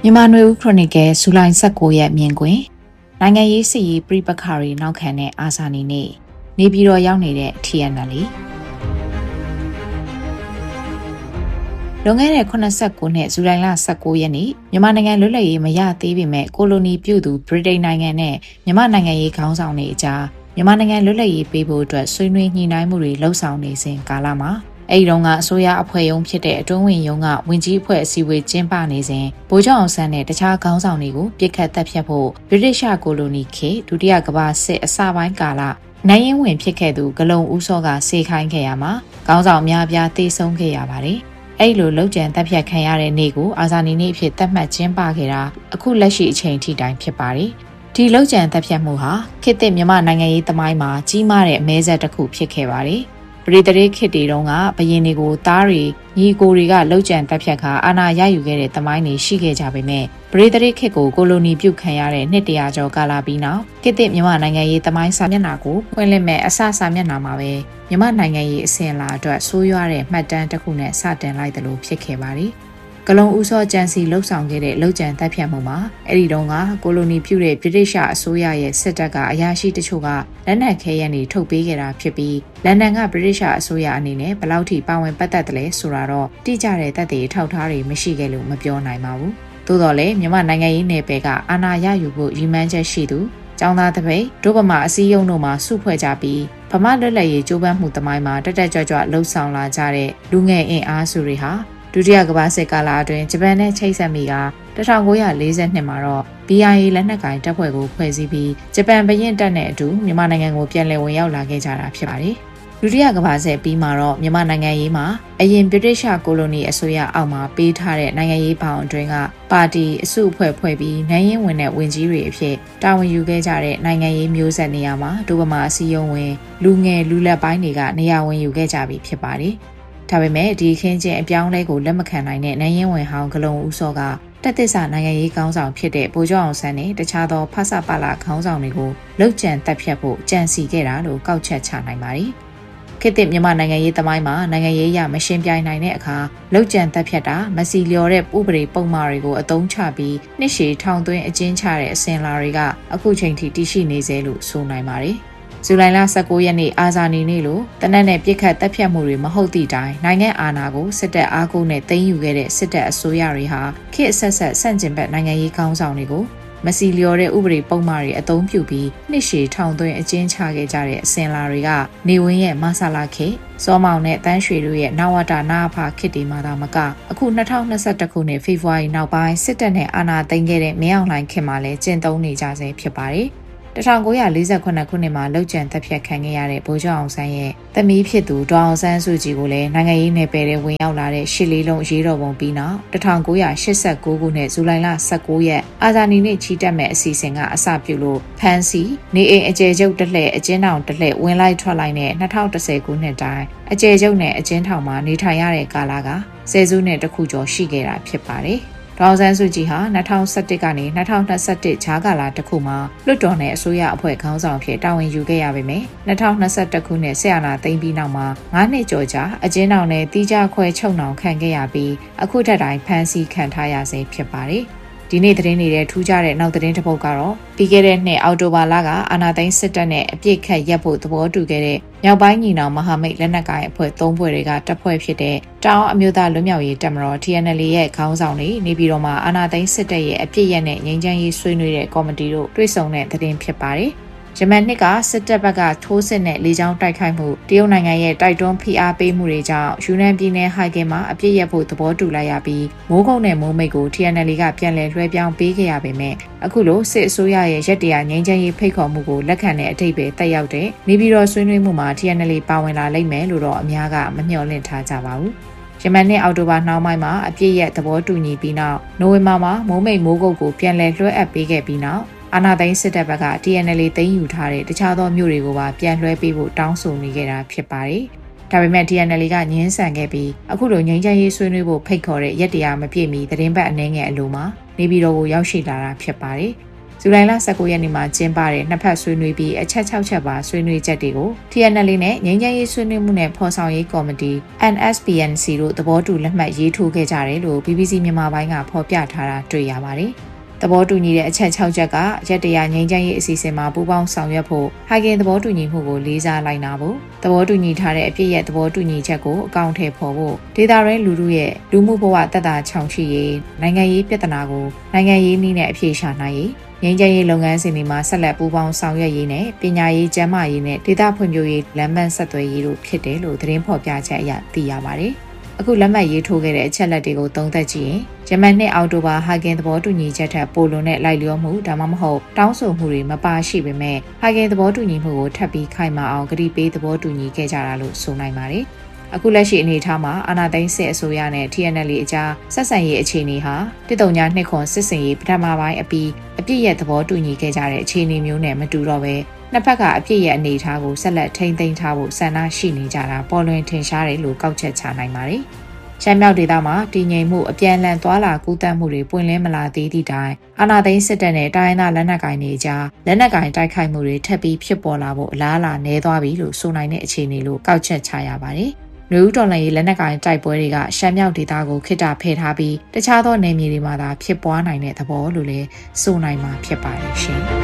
မြန်မာနွေဦးခရိုနီကယ်ဇူလိုင်19ရက်မြင်ကွင်းနိုင်ငံရေးစစ်ရေးပြပခါရီနောက်ခံတဲ့အာဇာနည်နေ့နေပြည်တော်ရောက်နေတဲ့ TNL လွန်ခဲ့တဲ့89နှစ်ဇူလိုင်လ19ရက်နေ့မြန်မာနိုင်ငံလွတ်လပ်ရေးမရသေးပေမဲ့ကိုလိုနီပြုတ်သူဗြိတိန်နိုင်ငံနဲ့မြန်မာနိုင်ငံရေးခေါင်းဆောင်တွေအကြားမြန်မာနိုင်ငံလွတ်လပ်ရေးပေးဖို့အတွက်ဆွေးနွေးညှိနှိုင်းမှုတွေလှုပ်ဆောင်နေစဉ်ကာလမှာအဲဒီတုန်းကအစိုးရအဖွဲ့ရုံးဖြစ်တဲ့အတွင်းဝင်ရုံးကဝင်ကြီးအဖွဲ့အစည်းအဝေးကျင်းပနေစဉ်ဗိုလ်ချုပ်အောင်ဆန်းနဲ့တခြားခေါင်းဆောင်တွေကိုပြစ်ခတ်တပ်ဖြတ်ဖို့ဗြိတိရှကိုလိုနီခေတ်ဒုတိယကမ္ဘာစစ်အစပိုင်းကာလနိုင်ရင်ဝင်ဖြစ်ခဲ့သူဂလုံဦးစောကစေခိုင်းခဲ့ရမှာခေါင်းဆောင်များပြားတေဆုံးခဲ့ရပါတယ်။အဲဒီလိုလုံခြံတပ်ဖြတ်ခံရတဲ့နေ့ကိုအာဇာနည်နေ့အဖြစ်သတ်မှတ်ကျင်းပခဲ့တာအခုလက်ရှိအချိန်ထိတိုင်ဖြစ်ပါတယ်။ဒီလုံခြံတပ်ဖြတ်မှုဟာခေတ်သစ်မြန်မာနိုင်ငံရေးသမိုင်းမှာကြီးမားတဲ့အမဲဆက်တစ်ခုဖြစ်ခဲ့ပါတယ်။ပရိသေခေတ်တွေတုန်းကဘရင်တွေကိုသားတွေညီကိုတွေကလှုပ်ကြံတက်ဖြတ်ခါအာဏာရယူခဲ့တဲ့သမိုင်းတွေရှိခဲ့ကြပေမဲ့ပရိသေခေတ်ကိုကိုလိုနီပြုတ်ခံရတဲ့နှစ်တရာကျော်ကာလပြီးနောက်ခေတ်သစ်မြန်မာနိုင်ငံရေးသမိုင်းစာမျက်နှာကိုဖွင့်လှစ်မဲ့အစစာမျက်နှာမှာပဲမြန်မာနိုင်ငံရေးအစဉ်အလာအတွက်ဆိုးရွားတဲ့မှတ်တမ်းတစ်ခုနဲ့စတင်လိုက်တယ်လို့ဖြစ်ခဲ့ပါတယ်ကလုံဦးစောကြံစီလှုပ်ဆောင်ခဲ့တဲ့လှုပ်ကြံတပ်ဖြတ်မှုမှာအဲ့ဒီတုန်းကကိုလိုနီပြုတဲ့ဗြိတိရှအစိုးရရဲ့စစ်တပ်ကအရာရှိတချို့ကလက်နက်ခဲယမ်းတွေထုတ်ပေးခဲ့တာဖြစ်ပြီးလန်ဒန်ကဗြိတိရှအစိုးရအနေနဲ့ဘယ်လောက်ထိပါဝင်ပတ်သက်တယ်လဲဆိုတာတော့တိကျတဲ့သက်သေထောက်ထားတွေမရှိခဲ့လို့မပြောနိုင်ပါဘူး။သို့တော်လည်းမြန်မာနိုင်ငံရေးနယ်ပယ်ကအာဏာရယူဖို့ရည်မှန်းချက်ရှိသူကျောင်းသားတပိတ်ဒုဗမာအစည်းအရုံးတို့မှစုဖွဲ့ကြပြီးဗမာလွတ်လပ်ရေးကြိုးပမ်းမှုသမိုင်းမှာတက်တက်ကြွကြွလှုပ်ဆောင်လာကြတဲ့လူငယ်အင်အားစုတွေဟာဒုတိယကမ္ဘာစစ်ကာလအတွင်းဂျပန်နဲ့ချိတ်ဆက်မိက1942မှာတော့ BIA လက်နက်ကင်တပ်ဖွဲ့ကိုဖွဲ့စည်းပြီးဂျပန်ဘရင်တပ်နဲ့အတူမြန်မာနိုင်ငံကိုပြန်လည်ဝင်ရောက်လာခဲ့ကြတာဖြစ်ပါတယ်။ဒုတိယကမ္ဘာစစ်ပြီးမှတော့မြန်မာနိုင်ငံရေးမှာအရင်ဗြိတိရှကိုလိုနီအစိုးရအောက်မှာပေးထားတဲ့နိုင်ငံရေးဘောင်အတွင်းကပါတီအစုအဖွဲ့ဖွဲ့ပြီးနိုင်ရင်ဝင်တဲ့ဝင်ကြီးတွေအဖြစ်တာဝန်ယူခဲ့ကြတဲ့နိုင်ငံရေးမျိုးဆက်နေရာမှာဒုဗမာအစည်းအရုံးဝင်လူငယ်လူလက်ပိုင်းတွေကနေရာဝင်ယူခဲ့ကြပြီဖြစ်ပါတယ်။ဒါပေမဲ့ဒီခင်းချင်းအပြောင်းလဲကိုလက်မခံနိုင်တဲ့နိုင်ရင်ဝင်ဟောင်းဂလုံဦးစောကတက်သစ္စာနိုင်ငံရေးခေါင်းဆောင်ဖြစ်တဲ့ဗိုလ်ချုပ်အောင်ဆန်းနဲ့တခြားသောဖဆပလခေါင်းဆောင်တွေကိုလှုပ်ကြံတက်ဖြတ်ဖို့ကြံစီခဲ့တာလို့ကောက်ချက်ချနိုင်ပါတယ်။ခေတ်သစ်မြန်မာနိုင်ငံရေးသမိုင်းမှာနိုင်ငံရေးရမရှင်းပြိုင်နိုင်တဲ့အခါလှုပ်ကြံတက်ဖြတ်တာမစီလျော်တဲ့ဥပဒေပုံမှားတွေကိုအသုံးချပြီးနှစ်ရှည်ထောင်သွင်းအကျဉ်းချတဲ့အစဉ်လာတွေကအခုချိန်ထိတည်ရှိနေစေလို့ဆိုနိုင်ပါတယ်။ဇူလိုင်လ19ရက်နေ့အာဇာနည်နေ့လို့တနက်နဲ့ပြစ်ခတ်တပ်ဖြတ်မှုတွေမဟုတ်သည့်တိုင်နိုင်ငံအာဏာကိုစစ်တပ်အားကိုးနဲ့သိမ်းယူခဲ့တဲ့စစ်တပ်အစိုးရတွေဟာခေတ်အဆက်ဆက်ဆန့်ကျင်ဘက်နိုင်ငံရေးခေါင်းဆောင်တွေကိုမစီလျော်တဲ့ဥပဒေပုံမှားတွေအသုံးပြုပြီးနှစ်ရှည်ထောင်သွင်းအကျဉ်းချခဲ့ကြတဲ့အစဉ်လာတွေကနေဝင်းရဲ့မဆလာခေတ်စောမောင်နဲ့တန်းရွှေတို့ရဲ့နဝတနာဖခေတ်တွေမှာသာမကအခု2021ခုနှစ်ဖေဖော်ဝါရီနောက်ပိုင်းစစ်တပ်နဲ့အာဏာသိမ်းခဲ့တဲ့မင်းအောင်လှိုင်ခေတ်မှာလည်းကျင့်သုံးနေကြဆဲဖြစ်ပါတယ်1948ခုနှစ်မှာလှုပ်ကြံတပ်ဖြတ်ခံခဲ့ရတဲ့ဗိုလ်ချုပ်အောင်ဆန်းရဲ့သမီးဖြစ်သူဒေါအောင်ဆန်းစုကြည်ကိုလည်းနိုင်ငံရေးနယ်ပယ်ထဲဝင်ရောက်လာတဲ့ရှစ်လေးလုံးရေးတော်ပုံပြီးနောက်1989ခုနှစ်ဇူလိုင်လ19ရက်အာဇာနည်နေ့ချီတက်မဲ့အစီအစဉ်ကအစပြုလို့ဖန်စီနေအိမ်အကျယ်ချုပ်တစ်လှည့်အကျဉ်းထောင်တစ်လှည့်ဝင်လိုက်ထွက်လိုက်နဲ့2010ခုနှစ်တိုင်းအကျယ်ချုပ်နဲ့အကျဉ်းထောင်မှာနေထိုင်ရတဲ့ကာလကဆယ်စုနှစ်တစ်ခုကျော်ရှိခဲ့တာဖြစ်ပါတယ်ဒေါအောင်ဆန်းစုကြည်ဟာ2011ကနေ2021ဂျားကာလတစ်ခုမှာလွှတ်တော်နဲ့အစိုးရအဖွဲ့ခေါင်းဆောင်ဖြစ်တာဝန်ယူခဲ့ရပေမယ့်2021ခုနှစ်ဆက်အာဏာသိမ်းပြီးနောက်မှာ9နှစ်ကျော်ကြာအကျဉ်းထောင်နဲ့တီးခြားခွဲချုပ်နှောင်ခံခဲ့ရပြီးအခုထက်တိုင်ဖမ်းဆီးခံထားရဆဲဖြစ်ပါတယ်ဒီနေ့သတင်းတွေထူးခြားတဲ့နောက်သတင်းတစ်ပုဒ်ကတော့ပြီးခဲ့တဲ့နှစ်အောက်တိုဘာလကအာဏာသိမ်းစစ်တပ်နဲ့အပြစ်ခတ်ရပ်ဖို့သဘောတူခဲ့တဲ့မြောက်ပိုင်းညီနောင်မဟာမိတ်လက်နက်ကိုင်အဖွဲ့3ဖွဲ့တွေကတပ်ဖွဲ့ဖြစ်တဲ့တောင်အမျိုးသားလွတ်မြောက်ရေးတပ်မတော် TNL ရဲ့ခေါင်းဆောင်တွေနေပြည်တော်မှာအာဏာသိမ်းစစ်တပ်ရဲ့အပြစ်ရက်နဲ့ငြိမ်းချမ်းရေးဆွေးနွေးတဲ့ကော်မတီတို့တွေ့ဆုံတဲ့သတင်းဖြစ်ပါတယ်ယမန်နှစ်ကစစ်တပ်ဘက်ကထိုးစစ်နဲ့လေကြောင်းတိုက်ခိုက်မှုတရုတ်နိုင်ငံရဲ့တိုက်တွန်းဖိအားပေးမှုတွေကြောင့်ယူနန်ပြည်နယ်ဟိုင်ဂင်မှာအပြစ်ရက်ဖို့သဘောတူလိုက်ရပြီးမိုးကုတ်နဲ့မိုးမိတ်ကို TNL ကပြန်လည်လွှဲပြောင်းပေးခဲ့ရပေမဲ့အခုလိုစစ်အစိုးရရဲ့ရက်တရားငြိမ်းချမ်းရေးဖိတ်ခေါ်မှုကိုလက်ခံတဲ့အထိပ္ပယ်တက်ရောက်တဲ့နေပြည်တော်ဆွေးနွေးမှုမှာ TNL ပါဝင်လာလိမ့်မယ်လို့တော့အများကမမျှော်လင့်ထားကြပါဘူးယမန်နှစ်အောက်တိုဘာနှောင်းပိုင်းမှာအပြစ်ရက်သဘောတူညီပြီးနောက်နိုဝင်ဘာမှာမိုးမိတ်မိုးကုတ်ကိုပြန်လည်လွှဲအပ်ပေးခဲ့ပြီးနောက်အာဏာသိမ်းစစ်တပ်ဘက်က TNL သိမ်းယူထားတဲ့တခြားသောမြို့တွေကိုပါပြန်လွှဲပေးဖို့တောင်းဆိုနေခဲ့တာဖြစ်ပါတယ်။ဒါပေမဲ့ TNL ကငြင်းဆန်ခဲ့ပြီးအခုလိုငြိမ်းချမ်းရေးဆွေးနွေးဖို့ဖိတ်ခေါ်တဲ့ရက်တရားမပြည့်မီသတင်းပတ်အနည်းငယ်အလိုမှာနေပြည်တော်ကိုရောက်ရှိလာတာဖြစ်ပါတယ်။ဇူလိုင်လ19ရက်နေ့မှာကျင်းပတဲ့နှစ်ဖက်ဆွေးနွေးပြီးအချက်6ချက်ပါဆွေးနွေးချက်တွေကို TNL နဲ့ငြိမ်းချမ်းရေးဆွေးနွေးမှုနဲ့ဖော်ဆောင်ရေးကော်မတီ NSPNC တို့သဘောတူလက်မှတ်ရေးထိုးခဲ့ကြတယ်လို့ BBC မြန်မာပိုင်းကဖော်ပြထားတာတွေ့ရပါတယ်။သဘောတူညီတဲ့အချက်6ချက်ကရက်တရာငြိမ်းချမ်းရေးအစီအစဉ်မှာပူးပေါင်းဆောင်ရွက်ဖို့ဟိုင်ဂင်သဘောတူညီမှုကိုလေးစားလိုက်နာဖို့သဘောတူညီထားတဲ့အပြည့်ရဲ့သဘောတူညီချက်ကိုအကောင့်ထဲပေါ်ဖို့ဒေတာရဲလူထုရဲ့လူမှုဘဝတက်တာချောင်ရှိရေးနိုင်ငံရေးပြဿနာကိုနိုင်ငံရေးနည်းနဲ့အဖြေရှာနိုင်ရေးငြိမ်းချမ်းရေးလုပ်ငန်းစဉ်တွေမှာဆက်လက်ပူးပေါင်းဆောင်ရွက်ရေးနဲ့ပညာရေးကျန်းမာရေးနဲ့ဒေသဖွံ့ဖြိုးရေးလမ်းမဆက်သွယ်ရေးတို့ဖြစ်တယ်လို့သတင်းဖော်ပြချက်အရသိရပါတယ်။အခုလက်မှတ်ရေးထိုးခဲ့တဲ့အချက်လက်တွေကိုသုံးသပ်ကြည့်ရင်ဂျမန်နှစ်အောက်တိုဘာဟိုင်ဂင်သဘောတူညီချက်ထက်ပိုလွန်တဲ့လိုက်လျောမှုဒါမှမဟုတ်တောင်းဆိုမှုတွေမပါရှိပေမဲ့ဟိုင်ဂင်သဘောတူညီမှုကိုထပ်ပြီးခိုင်မာအောင်ကတိပေးသဘောတူညီခဲ့ကြတာလို့ဆိုနိုင်ပါတယ်။အခုလက်ရှိအနေအထားမှာအာဏာသိမ်းစစ်အစိုးရနဲ့ TNL အကြားဆက်ဆံရေးအခြေအနေဟာ139ခွန်စစ်စင်ရေးပထမပိုင်းအပြီးအပြည့်ရဲ့သဘောတူညီခဲ့ကြတဲ့အခြေအနေမျိုးနဲ့မတူတော့ပဲနှစ်ဖက်ကအပြည့်ရဲ့အနေအထားကိုဆက်လက်ထိန်းသိမ်းထားဖို့ဆန္ဒရှိနေကြတာပေါ်လွင်ထင်ရှားတယ်လို့ကောက်ချက်ချနိုင်ပါတယ်။ရှမ်းမြောက်ဒေသမှာတည်ငြိမ်မှုအပြန်အလှန်သွာလာကူးသန်းမှုတွေပွင့်လင်းမလာသေးသည့်တိုင်အာဏာသိမ်းစစ်တပ်နဲ့တိုင်းရင်းသားလက်နက်ကိုင်တွေကြားလက်နက်ကိုင်တိုက်ခိုက်မှုတွေထပ်ပြီးဖြစ်ပေါ်လာဖို့အလားအလာနည်းသွားပြီလို့ဆိုနိုင်တဲ့အခြေအနေလို့ကောက်ချက်ချရပါတယ်။လူဦးတော်လှန်ရေးလက်နက်ကိုင်တိုက်ပွဲတွေကရှမ်းမြောက်ဒေသကိုခိတ္တဖယ်ထားပြီးတခြားသောနယ်မြေတွေမှာသာဖြစ်ပွားနိုင်တဲ့သဘောလို့လည်းဆိုနိုင်မှာဖြစ်ပါတယ်ရှင်။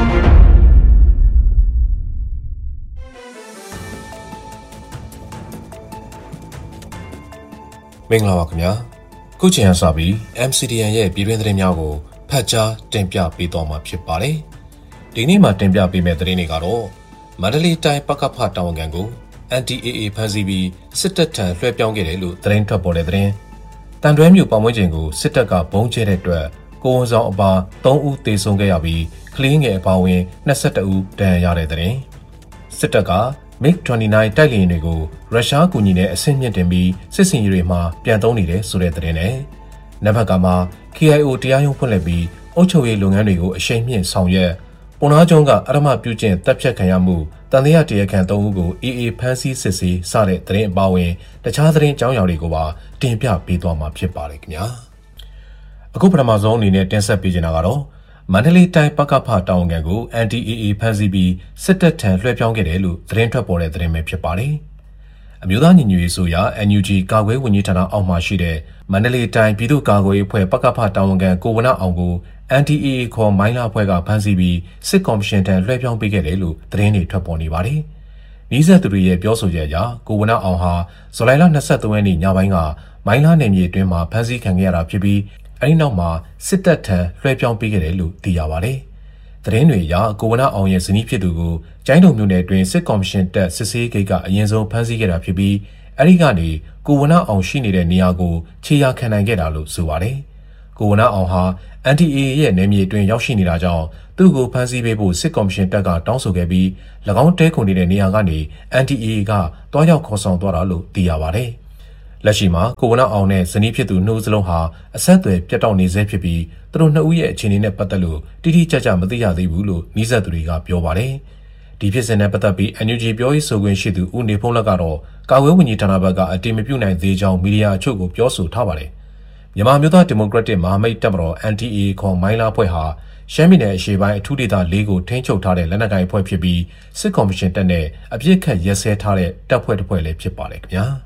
မင်္ဂလာပါခင်ဗျာခုချိန်ကစပြီး MCDN ရဲ့ပြည်တွင်းသတင်းများကိုဖတ်ကြားတင်ပြပေးသွားမှာဖြစ်ပါတယ်ဒီနေ့မှာတင်ပြပေးမယ့်သတင်းတွေကတော့မန္တလေးတိုင်းပကဖတာဝန်ခံကို NDAA ဖမ်းဆီးပြီးစစ်တပ်ထံလွှဲပြောင်းခဲ့တယ်လို့သတင်းထွက်ပေါ်တဲ့သတင်းတန်တွဲမြို့ပတ်ဝန်းကျင်ကိုစစ်တပ်ကဘုံကျဲတဲ့အတွက်ကိုဝန်ဆောင်အပါ3ဦးသေဆုံးခဲ့ရပြီးကလေးငယ်အပါအဝင်22ဦးဒဏ်ရာရတဲ့သတင်းစစ်တပ်ကMiG-29 တိုက်လေယာဉ်တွေကိုရုရှားကူညီနဲ့အဆင့်မြင့်တင်ပြီးစစ်စင်ရေးတွေမှာပြန်သုံးနေတယ်ဆိုတဲ့သတင်းနဲ့နံပါတ်ကမှာ KIO တရားရုံးဖွင့်လှစ်ပြီးအုပ်ချုပ်ရေးလုပ်ငန်းတွေကိုအရှိန်မြင့်ဆောင်ရွက်ပုံနာကျုံကအရမပြုကျင့်တပ်ဖြတ်ခံရမှုတန်တရားတရားခံ3ဦးကို AA ဖမ်းဆီးစစ်ဆေးစတဲ့သတင်းအပါအဝင်တခြားသတင်းအကြောင်းအရာတွေကိုပါတင်ပြပေးသွားမှာဖြစ်ပါတယ်ခင်ဗျာအခုပထမဆုံးအနေနဲ့တင်ဆက်ပေးချင်တာကတော့မန္တလေးတိုင်းပကဖတာဝန်ခံကို NDAA ဖမ်းဆီးပြီးစစ်တပ်ထံလွှဲပြောင်းခဲ့တယ်လို့သတင်းထွက်ပေါ်တဲ့သတင်းပဲဖြစ်ပါတယ်။အမျိုးသားညီညွတ်ရေးဆိုရာ NUG ကာကွယ်ဝန်ကြီးဌာနအောက်မှာရှိတဲ့မန္တလေးတိုင်းပြည်သူ့ကာကွယ်ရေးအဖွဲ့ပကဖတာဝန်ခံကိုဝနအောင်ကို NDAA ခေါ်မိုင်းလာအဖွဲ့ကဖမ်းဆီးပြီးစစ်ကော်မရှင်ထံလွှဲပြောင်းပေးခဲ့တယ်လို့သတင်းတွေထွက်ပေါ်နေပါတယ်။နီးစပ်သူတွေရဲ့ပြောဆိုချက်အရကိုဝနအောင်ဟာဇူလိုင်လ23ရက်နေ့ညပိုင်းကမိုင်းလာနယ်မြေအတွင်းမှာဖမ်းဆီးခံခဲ့ရတာဖြစ်ပြီးအဲဒီနောက်မှာစစ်တပ်ထံလွှဲပြောင်းပေးခဲ့တယ်လို့သိရပါတယ်။သတင်းတွေအရကိုဝနအောင်ရဲ့ဇနီးဖြစ်သူကိုကျိုင်းတုံမြို့နယ်အတွင်းစစ်ကော်မရှင်တပ်စစ်ဆေးဂိတ်ကအရင်ဆုံးဖမ်းဆီးခဲ့တာဖြစ်ပြီးအဲဒီကနေကိုဝနအောင်ရှိနေတဲ့နေရာကိုခြေရာခံနိုင်ခဲ့တာလို့ဆိုပါတယ်။ကိုဝနအောင်ဟာ NDAA ရဲ့နယ်မြေအတွင်းရောက်ရှိနေတာကြောင့်သူ့ကိုဖမ်းဆီးပေးဖို့စစ်ကော်မရှင်တပ်ကတောင်းဆိုခဲ့ပြီး၎င်းတဲခုန်နေတဲ့နေရာကနေ NDAA ကတွားရောက်ခေါ်ဆောင်သွားတာလို့သိရပါတယ်။လက်ရှိမှာကိုဝနအောင်နဲ့ဇနီးဖြစ်သူနှုတ်စလုံးဟာအဆက်အသွယ်ပြတ်တောက်နေဆဲဖြစ်ပြီးသူတို့နှစ်ဦးရဲ့အခြေအနေနဲ့ပတ်သက်လို့တိတိကျကျမသိရသေးဘူးလို့နှီးဆက်သူတွေကပြောပါတယ်။ဒီဖြစ်စဉ်နဲ့ပတ်သက်ပြီး NUG ပြောရေးဆိုခွင့်ရှိသူဦးနေဖုံးလက်ကတော့ကာကွယ်ဝန်ကြီးဌာနဘက်ကအတိမပြုနိုင်သေးကြောင်းမီဒီယာအချို့ကိုပြောဆိုထားပါတယ်။မြန်မာမျိုးသားဒီမိုကရက်တစ်မဟာမိတ်တပ်မတော် NDAA ခေါ်မိုင်းလာဖွဲ့ဟာရှမ်းပြည်နယ်အရှေ့ပိုင်းအထူးဒေသ၄ကိုထိန်းချုပ်ထားတဲ့လက်နက်ကိုင်အဖွဲ့ဖြစ်ပြီးစစ်ကော်မရှင်တပ်နဲ့အပြစ်ခတ်ရက်စဲထားတဲ့တပ်ဖွဲ့တစ်ဖွဲ့လည်းဖြစ်ပါတယ်ခင်ဗျာ။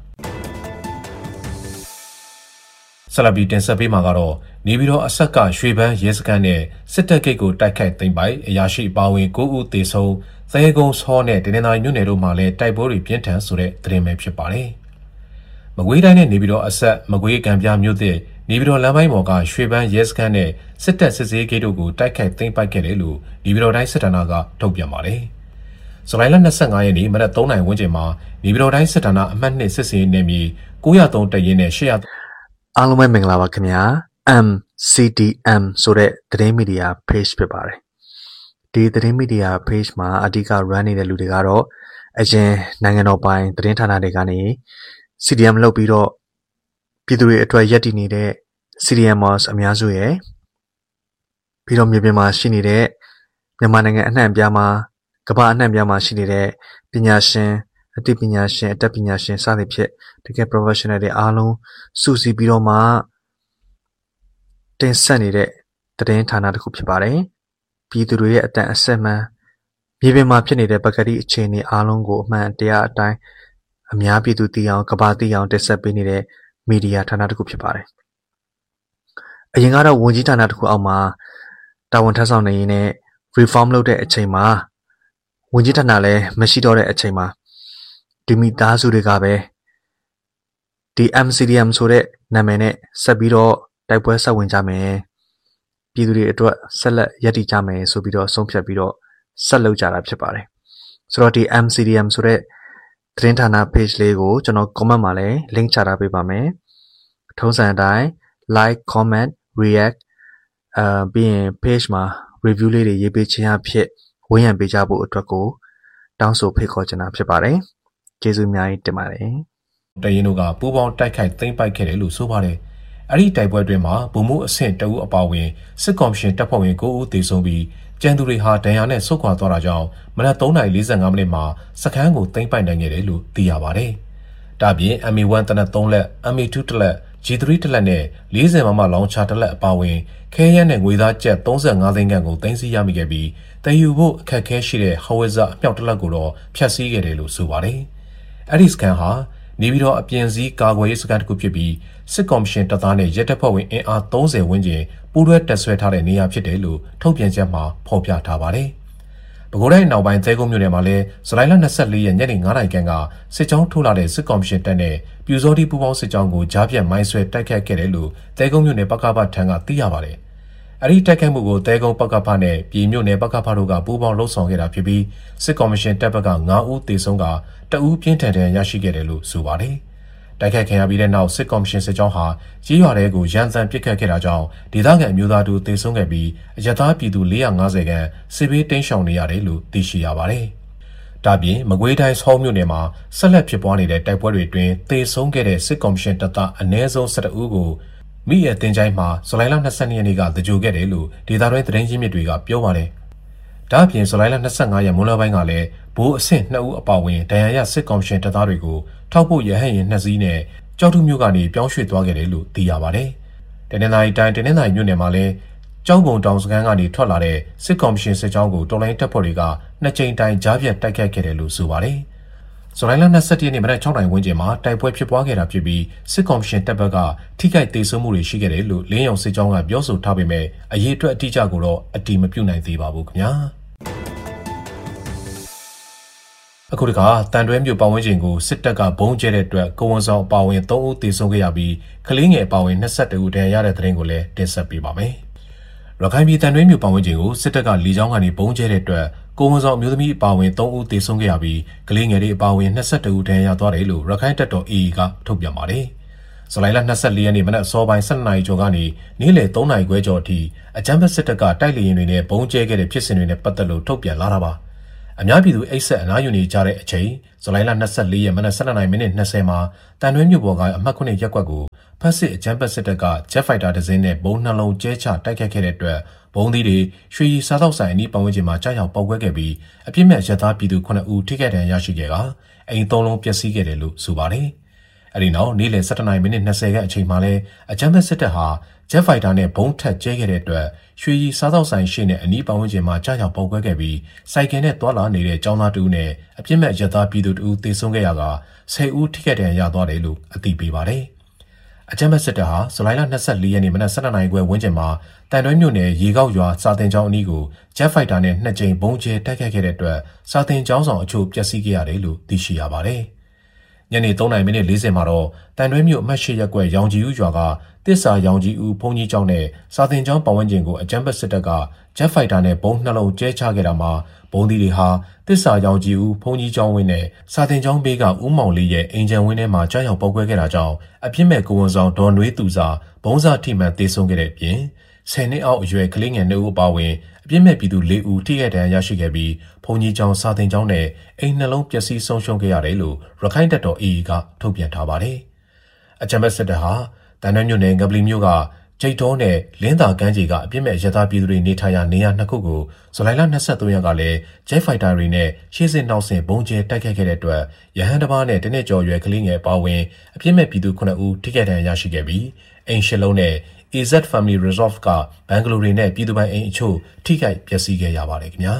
ဆလဘီတင်ဆက်ပေးမှာကတော့နေပြည်တော်အဆက်ကရွှေပန်းရဲစခန်းနဲ့စစ်တပ်ဂိတ်ကိုတိုက်ခိုက်သိမ်းပိုက်အရာရှိအပါအဝင်9ဦးသေဆုံးသဲကုန်းစောနဲ့တင်းနေတိုင်းမြို့နယ်တို့မှာလည်းတိုက်ပွဲတွေပြင်းထန်ဆိုတဲ့သတင်းပဲဖြစ်ပါတယ်။မကွေးတိုင်းနဲ့နေပြည်တော်အဆက်မကွေးကံပြမြို့သစ်နေပြည်တော်လမ်းပိုင်းပေါ်ကရွှေပန်းရဲစခန်းနဲ့စစ်တပ်စစ်ဆေးဂိတ်တို့ကိုတိုက်ခိုက်သိမ်းပိုက်ခဲ့တယ်လို့နေပြည်တော်တိုင်းစစ်ဌာနကထုတ်ပြန်ပါတယ်။ဇူလိုင်လ25ရက်နေ့မနက်3နာရီဝန်းကျင်မှာနေပြည်တော်တိုင်းစစ်ဌာနအမှတ်2စစ်ဆေးနယ်မြေ903တပ်ရင်းနဲ့800 အားလုံးပဲမင်္ဂလာပါခင်ဗျာ MCDM ဆိုတဲ့သတင်းမီဒီယာ page ဖြစ်ပါတယ်ဒီသတင်းမီဒီယာ page မှာအဓိက run နေတဲ့လူတွေကတော့အရင်နိုင်ငံတော်ပိုင်သတင်းဌာနတွေကနေ CDM လုပ်ပြီးတော့ပြည်သူတွေအတွက်ရည်တည်နေတဲ့ CDMers အများစုရယ်ပြီးတော့မြေပြင်မှာရှိနေတဲ့မြန်မာနိုင်ငံအနှံ့အပြားမှာကမ္ဘာအနှံ့အပြားမှာရှိနေတဲ့ပညာရှင်အသိပညာရှင်အတတ်ပညာရှင်စသဖြင့်တကယ် professional တွေအားလုံးစုစည်းပြီးတော့မှတင်ဆက်နေတဲ့သတင်းဌာနတစ်ခုဖြစ်ပါတယ်ပြည်သူတွေရဲ့အတန်အဆက်မှန်မြေပြင်မှာဖြစ်နေတဲ့ပကတိအခြေအနေအားလုံးကိုအမှန်တရားအတိုင်းအများပြည်သူသိအောင်ကဘာသိအောင်တက်ဆက်ပေးနေတဲ့မီဒီယာဌာနတစ်ခုဖြစ်ပါတယ်။အရင်ကတော့ဝန်ကြီးဌာနတစ်ခုအောက်မှာတာဝန်ထမ်းဆောင်နေရင်းနဲ့ reform လုပ်တဲ့အချိန်မှာဝန်ကြီးဌာနလည်းမရှိတော့တဲ့အချိန်မှာဒီမိသားစုတွေကပဲဒီ MCDM ဆိုတဲ့နာမည်နဲ့ဆက်ပြီးတော့တိုက်ပွဲဆက်ဝင်ကြမယ်ပြည်သူတွေအတွက်ဆက်လက်ရည်တည်ကြမယ်ဆိုပြီးတော့ဆုံးဖြတ်ပြီးတော့ဆက်လုပ်ကြတာဖြစ်ပါတယ်ဆိုတော့ဒီ MCDM ဆိုတဲ့သတင်းဌာန page လေးကိုကျွန်တော် comment မှာလည်း link ချထားပေးပါမယ်ထုံးစံအတိုင်း like comment react ပြီးရင် page မှာ review လေးတွေရေးပေးခြင်းအဖြစ်ဝန်းရံပေးကြဖို့အတွက်ကိုတောင်းဆိုဖိတ်ခေါ်ချင်တာဖြစ်ပါတယ်ကျေးဇူးအများကြီးတင်ပါတယ်တရင်တို့ကပူးပေါင်းတိုက်ခိုက်သိမ်းပိုက်ခဲ့တယ်လို့ဆိုပါတယ်အဲ့ဒီတိုက်ပွဲတွင်မှာဗိုလ်မှူးအဆင့်တအုပ်အပါဝင်စစ်ကော်မရှင်တပ်ဖွဲ့ဝင်9ဦးသေဆုံးပြီးကျန်သူတွေဟာဒဏ်ရာနဲ့ဆုတ်ခွာသွားတာကြောင့်မနက် 3:45 မိနစ်မှာစခန်းကိုသိမ်းပိုက်နိုင်ခဲ့တယ်လို့သိရပါတယ်။ဒါပြင် MA1 တနက်3လက် MA2 တလက် G3 တလက်နဲ့40မမလောင်ချတလက်အပါဝင်ခဲယမ်းနဲ့ငွေသားကျပ်35သိန်းခန့်ကိုသိမ်းဆည်းရမိခဲ့ပြီးတည်ယူဖို့အခက်အခဲရှိတဲ့ဟဝဇာအမြောက်တလက်ကိုတော့ဖျက်ဆီးခဲ့တယ်လို့ဆိုပါတယ်။အဲ့ဒီစခန်းဟာနေပြီးတော့အပြင်စည်းကာကွယ်ရေးစခန်းတစ်ခုဖြစ်ပြီးစစ်ကော်မရှင်တပ်သားနဲ့ရဲတပ်ဖွဲ့ဝင်အင်အား30ဝန်းကျင်ပူးတွဲတပ်ဆွဲထားတဲ့နေရာဖြစ်တယ်လို့ထုတ်ပြန်ချက်မှာဖော်ပြထားပါတယ်။ပဲခူးတိုင်းနောက်ပိုင်းသဲကုန်းမြို့နယ်မှာလည်းဇူလိုင်လ24ရက်ညနေ9:00နာရီခန့်ကစစ်ကြောင်းထိုးလာတဲ့စစ်ကော်မရှင်တပ်နဲ့ပြူစောတိပူးပေါင်းစစ်ကြောင်းကိုကြားပြတ်မိုင်းဆွဲတိုက်ခတ်ခဲ့တယ်လို့သဲကုန်းမြို့နယ်ပကဖထံကသိရပါတယ်။အဲဒီတိုက်ခိုက်မှုကိုသဲကုန်းပကဖနဲ့ပြည်မြို့နယ်ပကဖတို့ကပူးပေါင်းလှုပ်ဆောင်ခဲ့တာဖြစ်ပြီးစစ်ကော်မရှင်တပ်ဘက်က9ဦးသေဆုံးကတအူးပြင်းထန်တဲ့ရရှိခဲ့တယ်လို့ဆိုပါတယ်။တိုက်ခိုက်ခံရပြီးတဲ့နောက်စစ်ကော်မရှင်စစ်ကြောင်းဟာကြီးရွာတွေကိုရန်စံပစ်ခတ်ခဲ့တာကြောင့်ဒေသခံအမျိုးသားတို့သေဆုံးခဲ့ပြီးအရက်သားပြည်သူ450ခန့်စစ်ဘေးတိမ်းရှောင်နေရတယ်လို့သိရှိရပါတယ်။ဒါပြင်မကွေးတိုင်းဆောင်းမြို့နယ်မှာဆက်လက်ဖြစ်ပွားနေတဲ့တိုက်ပွဲတွေအတွင်းသေဆုံးခဲ့တဲ့စစ်ကော်မရှင်တပ်သားအနည်းဆုံး12ဦးကိုမိရဲ့တင်ချိုင်းမှာဇူလိုင်လ22ရက်နေ့ကတကြိုခဲ့တယ်လို့ဒေသတွင်းသတင်းရင်းမြစ်တွေကပြောပါတယ်။ဒါ့အပြင်ဇူလိုင်လ25ရက်မွန်းလွဲပိုင်းကလည်းဘိုးအဆင့်2ဦးအပါအဝင်ဒဏ်ရာရစစ်ကော်မရှင်တပ်သားတွေကိုထောက်ဖို့ရဟတ်ရင်2စီးနဲ့ကြောက်ထုမြို့ကနေပြောင်းရွှေ့သွားခဲ့တယ်လို့သိရပါတယ်။တနင်္သာရီတိုင်းတနင်္သာရီမြို့နယ်မှာလည်းကျောင်းပုံတောင်စခန်းကနေထွက်လာတဲ့စစ်ကော်မရှင်စစ်ကြောင်းကိုတော်လိုင်းတပ်ဖွဲ့တွေက2ကြိမ်တိုင်ကြားပြတ်တိုက်ခိုက်ခဲ့တယ်လို့ဆိုပါတယ်။ဇူလိုင်လ21ရက်နေ့မနက်6:00နာရီဝန်းကျင်မှာတိုက်ပွဲဖြစ်ပွားခဲ့တာဖြစ်ပြီးစစ်ကော်မရှင်တပ်ဘက်ကထိခိုက်ဒေဆုံးမှုတွေရှိခဲ့တယ်လို့လင်းရုံစစ်ကြောင်းကပြောဆိုထားပေမဲ့အရေးအတွက်အတိအကျကိုတော့အတည်မပြုနိုင်သေးပါဘူးခင်ဗျာ။အခုတခါတန်တွဲမြို့ပတ်ဝန်းကျင်ကိုစစ်တပ်ကဘုံကျဲတဲ့အတွက်ကိုဝန်ဆောင်အပါဝင်3ဦးသေဆုံးခဲ့ရပြီးကလေးငယ်အပါဝင်22ဦးဒဏ်ရာရတဲ့တဲ့ရင်ကိုလည်းတင်ဆက်ပေးပါမယ်။ရခိုင်ပြည်တန်တွဲမြို့ပတ်ဝန်းကျင်ကိုစစ်တပ်ကလေကြောင်းကနေဘုံကျဲတဲ့အတွက်ကိုဝန်ဆောင်အမျိုးသမီးအပါဝင်3ဦးသေဆုံးခဲ့ရပြီးကလေးငယ်တွေအပါဝင်22ဦးဒဏ်ရာရသွားတယ်လို့ရခိုင်တပ်တော် AA ကထုတ်ပြန်ပါတယ်။ဇူလိုင်လ24ရက်နေ့မနက်စောပိုင်း12နာရီကျော်ကနေနေ့လယ်3နာရီခွဲကျော်အထိအကြမ်းဖက်စစ်တပ်ကတိုက်လေယာဉ်တွေနဲ့ဘုံကျဲခဲ့တဲ့ဖြစ်စဉ်တွေနဲ့ပတ်သက်လို့ထုတ်ပြန်လာတာပါ။အများပြည်သူအိတ်ဆက်အနားယူနေကြတဲ့အချိန်ဇူလိုင်လ24ရက်မနက်12:20မှာတန်တွဲမြို့ပေါ်ကအမှတ်9ရပ်ကွက်ကိုဖက်စစ်အကြမ်းဖက်စစ်တပ်က Jet Fighter တစ်စင်းနဲ့ဘုံနှလုံးကျဲချတိုက်ခိုက်ခဲ့တဲ့အတွက်ဘုံသီးတွေရွှေရီစားသောက်ဆိုင်အနီးပတ်ဝန်းကျင်မှာကြားရောက်ပေါက်ကွဲခဲ့ပြီးအပြစ်မဲ့ရသားပြည်သူ9ဦးထိခိုက်ဒဏ်ရာရရှိခဲ့ကအိမ်3လုံးပျက်စီးခဲ့တယ်လို့ဆိုပါတယ်။အဲဒီနောက်နေ့လယ်17:20ခန့်အချိန်မှာလဲအကြမ်းဖက်စစ်တပ်ဟာ Jet Fighter နဲ့ဘုံထက်ကျဲခဲ့တဲ့အတွက်ရွှေရီစားသောက်ဆိုင်ရှိတဲ့အနီးပတ်ဝန်းကျင်မှာကြားရောက်ပေါက်ကွဲခဲ့ပြီးစိုက်ကယ်နဲ့သွာလာနေတဲ့ကျောင်းသား2ဦးနဲ့အပြစ်မဲ့ရသားပြည်သူ2ဦးသေဆုံးခဲ့ရက10ဦးထိခိုက်ဒဏ်ရာရသွားတယ်လို့အသိပေးပါတယ်။အကြမ်းဖက်စစ်တပ်ဟာဇူလိုင်လ24ရက်နေ့မနက်7:00နာရီခွဲဝန်းကျင်မှာတန်တွဲမြို့နယ်ရေကောက်ရွာစာတင်ကျောင်းအနီးကို Jet Fighter နဲ့2ကြိမ်ဘုံကျဲတိုက်ခိုက်ခဲ့တဲ့အတွက်စာတင်ကျောင်းဆောင်အချို့ပျက်စီးခဲ့ရတယ်လို့သိရှိရပါတယ်။ညနေ3:40မှာတော့တန်တွဲမြို့အမှတ်8ရပ်ကွက်ရောင်ကြီးဦးရွာကတစ္ဆာရောင်ကြီးဦးဘုံကြီးကျောင်းနဲ့စာတင်ကျောင်းပတ်ဝန်းကျင်ကိုအကြမ်းဖက်စစ်တပ်က Jet Fighter နဲ့ဘုံနှလုံးကျဲချခဲ့တာမှာဘုံသီးတွေဟာတစ္ဆာရောင်ကြီးဦးဘုံကြီးကျောင်းဝင်းနဲ့စာတင်ကျောင်းဘေးကဦးမောင်လေးရဲ့အိမ်ခြံဝင်းထဲမှာကြားရောက်ပေါက်ကွဲခဲ့တာကြောင့်အပြစ်မဲ့ကိုဝန်ဆောင်ဒေါ်နွေးသူစာဘုံစာထိမှန်သေဆုံးခဲ့တဲ့အပြင်10နှစ်အောက်အရွယ်ကလေးငယ်2ဦးအပါအဝင်အပြစ်မဲ့ပြည်သူ4ဦးထိခိုက်ဒဏ်ရာရရှိခဲ့ပြီးဘုံကြီးကျောင်းစာတင်ကျောင်းနဲ့အိမ်နှလုံးပျက်စီးဆုံးရှုံးခဲ့ရတယ်လို့ရခိုင်တပ်တော် AA ကထုတ်ပြန်ထားပါတယ်။အကြမ်းဖက်စစ်တပ်ဟာတန်တွဲမြို့နယ်ငပလီမြို့ကဂျိတ်တော်နဲ့လင်းသာကမ်းခြေကအပြစ်မဲ့ရသားပြည်သူတွေနေထိုင်ရာနေရာ2ခုကိုဇူလိုင်လ23ရက်ကလည်း Jet Fighter တွေနဲ့ရှေ့စစ်နောက်ဆင်ဘုံကျဲတိုက်ခိုက်ခဲ့တဲ့အတွက်ရဟန်းတစ်ပါးနဲ့တနစ်ကျော်ရွယ်ကလေးငယ်အပါအဝင်အပြစ်မဲ့ပြည်သူ9ဦးထိခိုက်ဒဏ်ရာရရှိခဲ့ပြီးအိမ်ရှစ်လုံးနဲ့ AZ Family Resort ကဘန်ဂလိုရီနဲ့ပြည်သူပိုင်အိမ်အချို့ထိခိုက်ပျက်စီးခဲ့ရပါတယ်ခင်ဗျာ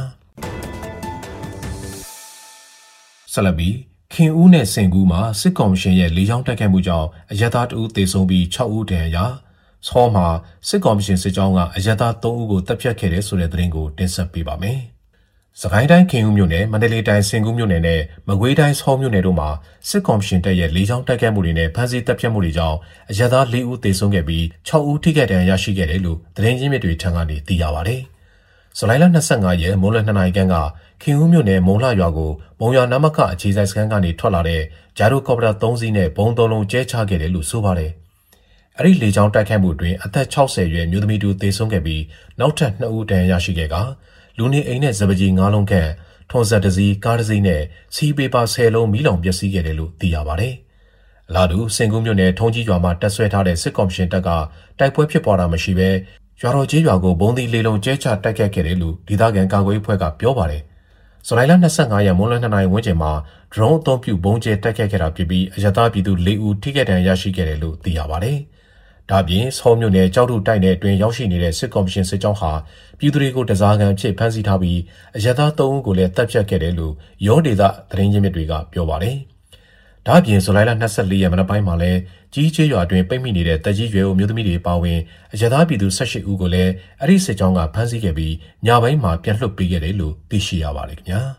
ဆက်လက်ပြီးခင်ဦးနဲ့စင်ကူးမှာစစ်ကောင်ရှင်ရဲ့လေကြောင်းတိုက်ခိုက်မှုကြောင့်အရက်သား2ဦးသေဆုံးပြီး6ဦးဒဏ်ရာဆောမှာစစ်ကောင်ရှင်စစ်ကြောင်းကအရက်သား3ဦးကိုတပ်ဖြတ်ခဲ့တဲ့ဆိုတဲ့သတင်းကိုတင်ဆက်ပေးပါမယ်။စကိုင်းတိုင်းခင်ဦးမြို့နယ်မန္တလေးတိုင်းစင်ကူးမြို့နယ်နဲ့မကွေးတိုင်းဆောမြို့နယ်တို့မှာစစ်ကောင်ရှင်တပ်ရဲ့လေကြောင်းတိုက်ခိုက်မှုတွေနဲ့ဖမ်းဆီးတပ်ဖြတ်မှုတွေကြောင့်အရက်သား4ဦးသေဆုံးခဲ့ပြီး6ဦးထိခိုက်ဒဏ်ရာရရှိခဲ့တယ်လို့သတင်းရင်းမြစ်တွေထံကနေသိရပါဗျ။ဇူလိုင်လ25ရက်မိုးလယ်2နာရီခန့်ကခင်ဦးမြို့နယ်မုံလှရွာကိုမုံရွာနမခအခြေစိုက်စခန်းကနေထွက်လာတဲ့ဂျာရိုကော်ပတာ3စီးနဲ့ဘုံ3လုံးကျဲချခဲ့တယ်လို့ဆိုပါတယ်။အဲ့ဒီလေကြောင်းတိုက်ခိုက်မှုအတွင်းအသက်60ရွယ်မျိုးသမီးတူသေဆုံးခဲ့ပြီးနောက်ထပ်2ဦးဒဏ်ရာရရှိခဲ့ကလူနေအိမ်နဲ့စပကြီး9လုံးခန့်ထွန်ဆက်တစ်စီးကားတစ်စီးနဲ့စီးပေပါ10လုံးမီးလောင်ပျက်စီးခဲ့တယ်လို့သိရပါတယ်။အလားတူစင်ကူးမြို့နယ်ထုံးကြီးရွာမှာတပ်ဆွဲထားတဲ့စစ်ကော်မရှင်တပ်ကတိုက်ပွဲဖြစ်ပွားတာမရှိဘဲရွာတော်ကြီးရွာကိုဘုံသီးလေးလုံးကျဲချတိုက်ခိုက်ခဲ့တယ်လို့ဒေသခံကာကွယ်ရေးအဖွဲ့ကပြောပါတယ်။ဇူလိုင်လ25ရက်မိုးလယ်2နာရီဝန်းကျင်မှာဒရုန်းအသုံးပြုဘုံကျဲတိုက်ခိုက်ခဲ့တာဖြစ်ပြီးအရသာပြည်သူ4ဦးထိခိုက်ဒဏ်ရာရရှိခဲ့တယ်လို့သိရပါတယ်။ဒါ့အပြင်ဆောမြို့နယ်ကြောက်ထုတိုက်နယ်အတွင်းရောက်ရှိနေတဲ့စစ်ကော်မရှင်စစ်ကြောင်းဟာပြည်သူတွေကိုတစားကန်ဖြစ်ဖမ်းဆီးထားပြီးအရသာ3ဦးကိုလည်းတပ်ဖြတ်ခဲ့တယ်လို့ရောဒေသသတင်းရင်းမြစ်တွေကပြောပါတယ်။ဒါ့အပြင်ဇူလိုင်လ24ရက်မနက်ပိုင်းမှာလည်းကြီးကျေးရွာအတွင်းပိတ်မိနေတဲ့တက်ကြီးရွယ်အိုမျိုးသမီးတွေပါဝင်အရသာပြည်သူ18ဦးကိုလည်းအဲ့ဒီစစ်ကြောင်းကဖမ်းဆီးခဲ့ပြီးညပိုင်းမှာပြန်လွှတ်ပေးခဲ့တယ်လို့သိရှိရပါတယ်ခင်ဗျာ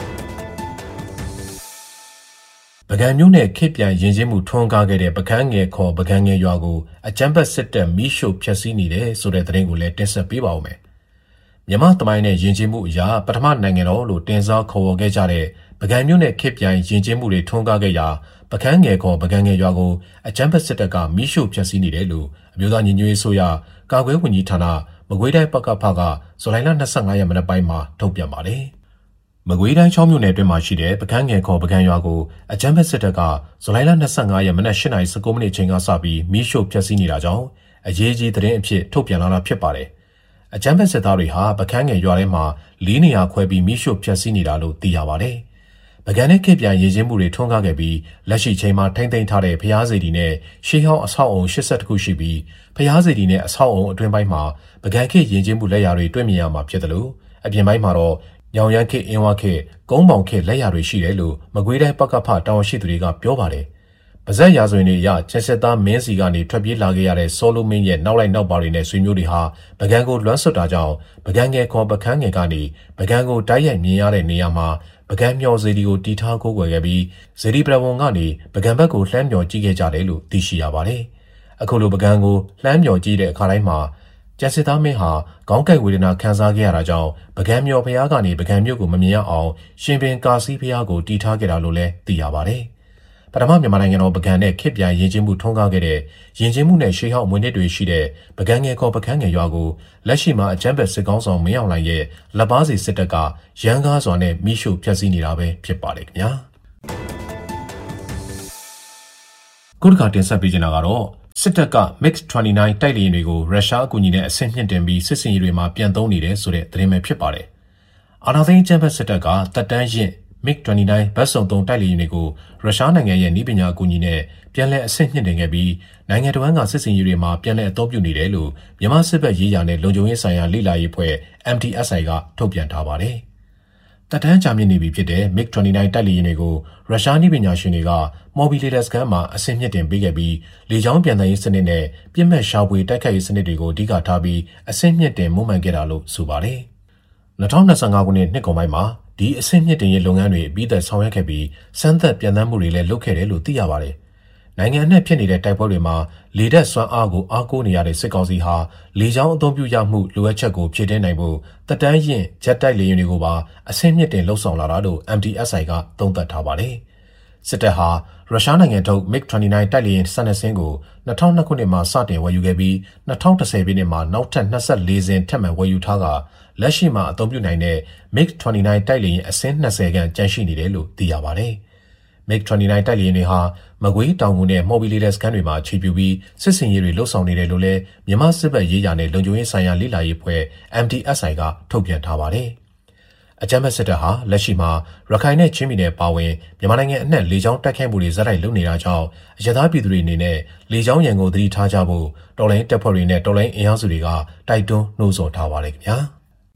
ပကံမျိုးနဲ့ခေပြန်ရင်ချင်းမှုထွန်းကားခဲ့တဲ့ပကံငယ်ခေါ်ပကံငယ်ရွာကိုအကြမ်းဖက်စစ်တပ်မီးရှို့ဖျက်ဆီးနေတယ်ဆိုတဲ့သတင်းကိုလည်းတင်ဆက်ပေးပါဦးမယ်မြန်မာသမိုင်းနဲ့ရင်ချင်းမှုအရာပထမနိုင်ငံတော်လို့တင်စားခေါ်ဝေါ်ခဲ့ကြတဲ့ပကံမျိုးနဲ့ခေပြန်ရင်ချင်းမှုတွေထွန်းကားခဲ့ရာပကံငယ်ခေါ်ပကံငယ်ရွာကိုအကြမ်းဖက်စစ်တပ်ကမီးရှို့ဖျက်ဆီးနေတယ်လို့အမျိုးသားညီညွတ်ရေးဆိုရကာကွယ်ဝန်ကြီးဌာနမကွေးတိုင်းပကဖကဇူလိုင်လ25ရက်မနက်ပိုင်းမှာထုတ်ပြန်ပါတယ်။မကွေးတိုင်း6မြို့နယ်အတွင်းမှာရှိတဲ့ပကံငယ်ခေါ်ပကံရွာကိုအကြမ်းဖက်စစ်တပ်ကဇူလိုင်လ25ရက်မနက်8:19 မိနစ်ချိန်ကစပြီးမီးရှို့ဖျက်ဆီးနေတာကြောင့်အရေးကြီးသတင်းအဖြစ်ထုတ်ပြန်လာတာဖြစ်ပါတယ်။အကြမ်းဖက်စစ်သားတွေဟာပကံငယ်ရွာထဲမှာ4နေရာခွဲပြီးမီးရှို့ဖျက်ဆီးနေတာလို့သိရပါတယ်။ပကံနဲ့ခေပြန်ရည်ချင်းမှုတွေထွန်းကားခဲ့ပြီးလက်ရှိချိန်မှာထိမ့်သိမ်းထားတဲ့ဖျားစီတီနဲ့ရှေးဟောင်းအဆောက်အုံ82ခုရှိပြီးဖျားစီတီနဲ့အဆောက်အုံအတွင်းပိုင်းမှာပကံခေရည်ချင်းမှုလက်ရာတွေတွေ့မြင်ရမှာဖြစ်တယ်လို့အပြင်ပိုင်းမှာတော့ညောင်ရမ်းခေအင်းဝခေကုန်းပေါင်ခေလက်ရာတွေရှိတယ်လို့မကွေးတိုင်းပကဖတာဝန်ရှိသူတွေကပြောပါတယ်။ပါဇက်ရာဇဝင်တွေအရချက်ဆက်သားမင်းစီကနေထွက်ပြေးလာခဲ့ရတဲ့စောလိုမင်းရဲ့နောက်လိုက်နောက်ပါတွေနဲ့ဆွေမျိုးတွေဟာပကံကိုလွှမ်းဆွတ်တာကြောင့်ပကံငယ်ခေါ်ပကံငယ်ကနေပကံကိုတိုက်ရိုက်မြင်ရတဲ့နေရာမှာပကံမျောစေတီကိုတီထားကိုးကွယ်ခဲ့ပြီးစေတီပရဝုံကနေပကံဘက်ကိုလှမ်းမျောကြည့်ခဲ့ကြတယ်လို့သိရှိရပါတယ်။အခုလိုပကံကိုလှမ်းမျောကြည့်တဲ့အခါတိုင်းမှာကျစစ်သားမင်းဟာခေါင်းကိုက်ဝေဒနာခံစားခဲ့ရတာကြောင့်ပကံမျောဖျားကနေပကံမြို့ကိုမမြင်ရအောင်ရှင်ပင်ကာစီဖျားကိုတီထားခဲ့တာလို့လည်းသိရပါတယ်။ပထမမြန်မာနိုင်ငံတော်ပကံနဲ့ခေပြန်ရင်ချင်းမှုထွန်းကားခဲ့တဲ့ရင်ချင်းမှုနဲ့ရှေးဟောင်းအမွေအနှစ်တွေရှိတဲ့ပကံငယ်ခေါ်ပကံငယ်ရွာကိုလက်ရှိမှာအကြမ်းဖက်စစ်ကောင်းဆောင်မင်းအောင်လှိုင်ရဲ့လက်ပါစီစစ်တပ်ကရန်ကားစွာနဲ့မိရှုဖျက်ဆီးနေတာပဲဖြစ်ပါတယ်ခင်ဗျာခုတစ်ခါတင်ဆက်ပေးချင်တာကတော့စစ်တပ်က MiG-29 တိုက်လေယာဉ်တွေကိုရုရှားအကူအညီနဲ့အဆင့်မြင့်တင်ပြီးစစ်စင်ရေးတွေမှာပြန်သုံးနေတယ်ဆိုတဲ့သတင်းပဲဖြစ်ပါတယ်အာဏာသိမ်းအကြမ်းဖက်စစ်တပ်ကတပ်တန်းရင့်MiG-29 ဘတ်စုံ3တိုက်လေယာဉ်တွေကိုရုရှားနိုင်ငံရဲ့နည်းပညာအကူအညီနဲ့ပြန်လည်အဆင့်မြင့်တင်ခဲ့ပြီးနိုင်ငံတော်ကစစ်စင်ရေးတွေမှာပြန်လည်အသုံးပြုနေတယ်လို့မြန်မာစစ်ဘက်ရေးရာနဲ့လုံခြုံရေးဆိုင်ရာလေ့လာရေးအဖွဲ့ MTSI ကထုတ်ပြန်ထားပါတယ်။တပ်တန်းကြာမြင့်နေပြီဖြစ်တဲ့ MiG-29 တိုက်လေယာဉ်တွေကိုရုရှားနည်းပညာရှင်တွေကမော်ဘီလေတာစကန်မှာအဆင့်မြင့်တင်ပေးခဲ့ပြီးလေကြောင်းပြန်တမ်းရေးစနစ်နဲ့ပြစ်မှတ်ရှာဖွေတိုက်ခိုက်ရေးစနစ်တွေကိုအဓိကထားပြီးအဆင့်မြင့်တင်မွမ်းမံခဲ့တာလို့ဆိုပါတယ်။2025ခုနှစ်နှစ်ကုန်ပိုင်းမှာဒီအဆင့်မြင့်တင်ရေးလုပ်ငန်းတွေအပြီးသက်ဆောင်ရွက်ခဲ့ပြီးစမ်းသပ်ပြန်တမ်းမှုတွေလည်းလုပ်ခဲ့တယ်လို့သိရပါတယ်။နိုင်ငံအနှံ့ဖြစ်နေတဲ့တိုက်ပွဲတွေမှာလေတပ်စွမ်းအားကိုအားကိုးနေရတဲ့စစ်ကောင်စီဟာလေကြောင်းအသုံးပြုရမှုလိုအပ်ချက်ကိုဖြည့်တင်းနိုင်ဖို့တပ်တန်းရင့်ဂျက်တိုက်လေယာဉ်တွေကိုပါအဆင့်မြင့်တင်လှုပ်ဆောင်လာတာလို့ MTSI ကသုံးသပ်ထားပါတယ်။စစ်တပ်ဟာရုရှားနိုင်ငံထုတ် MiG-29 တိုက်လေယာဉ်12စင်းကို2002ခုနှစ်မှာစတင်ဝယ်ယူခဲ့ပြီး2010ပြည့်နှစ်မှာနောက်ထပ်24စင်းထပ်မံဝယ်ယူထားကလက်ရှိမှာအသုံးပြုနိုင်တဲ့ MiG-29 တိုက်လေယာဉ်အစင်း20ခန့်ကျန်ရှိနေတယ်လို့သိရပါတယ်။ MiG-29 တိုက်လေယာဉ်တွေဟာမကွေးတောင်ငူနဲ့မော်ဘီလေတပ်စခန်းတွေမှာခြေပြုပြီးစစ်စင်ရေးတွေလှုပ်ဆောင်နေတယ်လို့လည်းမြန်မာစစ်ဘက်ရေးရာနဲ့လုံခြုံရေးဆိုင်ရာလေ့လာရေးအဖွဲ့ MTSI ကထုတ်ပြန်ထားပါတယ်။အကြမ်းဖက်စစ်တပ်ဟာလက်ရှိမှာရခိုင်နဲ့ချင်းပြည်နယ်ပါဝင်မြန်မာနိုင်ငံအနှံ့လေကြောင်းတိုက်ခိုက်မှုတွေဇက်တိုက်လုပ်နေတာကြောင့်အရသာပြည်သူတွေအနေနဲ့လေကြောင်းရန်ကိုသတိထားကြဖို့တော်လိုင်းတပ်ဖွဲ့တွေနဲ့တော်လိုင်းအင်အားစုတွေကတိုက်တွန်းနှိုးဆော်ထားပါလေခင်ဗျာ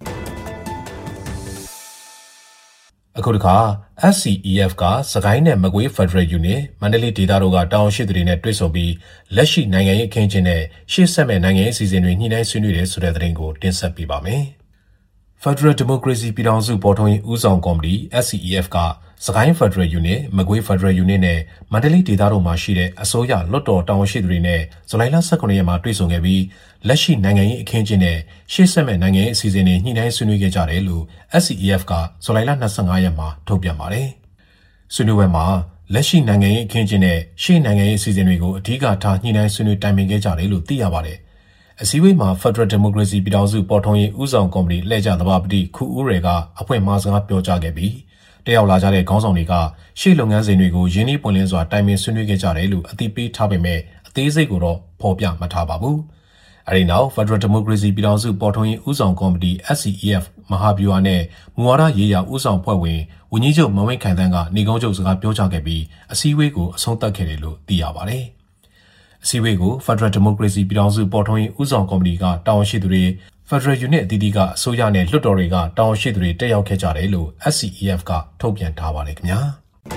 အခုတခါ SCEF ကစကိုင်းနဲ့မကွေး Federal Unit မန္တလေးဒေသတို့ကတာဝန်ရှိသူတွေနဲ့တွေ့ဆုံပြီးလက်ရှိနိုင်ငံရေးအခင်းအကျင်းနဲ့ရှေ့ဆက်မဲ့နိုင်ငံရေးအစီအစဉ်တွေညှိနှိုင်းဆွေးနွေးတယ်ဆိုတဲ့သတင်းကိုတင်ဆက်ပေးပါမယ်။ Federal Democracy ပြည်ထောင်စုပေါ်ထွန်းရေးဦးဆောင်ကော်မတီ SCEF ကစကိုင်း Federal Unit မကွေး Federal Unit နဲ့မန္တလေးဒေသတို့မှာရှိတဲ့အစိုးရလွှတ်တော်တာဝန်ရှိသူတွေနဲ့ဇူလိုင်လ18ရက်မှာတွေ့ဆုံခဲ့ပြီးလက်ရှိနိုင်ငံရေးအခင်းအကျင်းနဲ့ရှေ့ဆက်မဲ့နိုင်ငံရေးအစီအစဉ်တွေညှိနှိုင်းဆွေးနွေးခဲ့ကြတယ်လို့ SCEF ကဇူလိုင်လ25ရက်မှာထုတ်ပြန်ပါတယ်။ဆွေးနွေးပွဲမှာလက်ရှိနိုင်ငံရေးအခင်းအကျင်းနဲ့ရှေ့နိုင်ငံရေးအစီအစဉ်တွေကိုအဓိကထားညှိနှိုင်းဆွေးနွေးတိုင်ပင်ခဲ့ကြတယ်လို့သိရပါတယ်။အစည်းအဝေးမှာ Federal Democracy ပြည်ထောင်စုပေါ်ထွန်းရေးဦးဆောင်ကော်မတီလှည့်ကျသဘာပတိခူဦးရယ်ကအဖွင့်မှာစကားပြောကြားခဲ့ပြီးတက်ရောက်လာကြတဲ့ခေါင်းဆောင်တွေကရှေ့လုပ်ငန်းစဉ်တွေကိုရင်းနှီးပွင့်လင်းစွာတိုင်ပင်ဆွေးနွေးခဲ့ကြတယ်လို့အသိပေးထားပေမဲ့အသေးစိတ်ကိုတော့ဖော်ပြမထားပါဘူး။အဲဒီနောက် Federal Democracy ပြည်ထောင်စုပေါ်ထွန်းရေးဦးဆောင်ကော်မတီ SCEF မဟာဗျူဟာနဲ့မူဝါဒရေးရာဦးဆောင်ဖွဲ့ဝင်ဝန်ကြီးချုပ်မဝင်းခိုင်တန်းကနေကုန်းချုပ်စကားပြောကြားခဲ့ပြီးအစည်းအဝေးကိုအဆုံးသတ်ခဲ့တယ်လို့သိရပါတယ်။အစည်းအဝေးကို Federal Democracy ပြည်ထောင်စုပေါ်ထွန်းရေးဦးဆောင်ကော်မတီကတာဝန်ရှိသူတွေ Federal Unit အသီးသီးကအစိုးရနဲ့လွှတ်တော်တွေကတာဝန်ရှိသူတွေတက်ရောက်ခဲ့ကြတယ်လို့ SCEF ကထုတ်ပြန်ထားပါတယ်ခင်ဗျာ